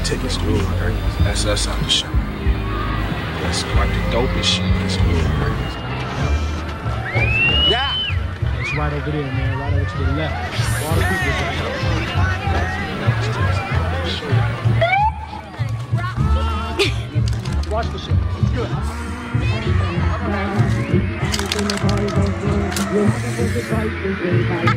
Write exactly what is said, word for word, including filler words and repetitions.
taking school, right? That's us on the show. That's like the dopest shit in school, right? Yeah! It's right over there, man. Right over to the left. All the people's right now. Watch the show. It's good.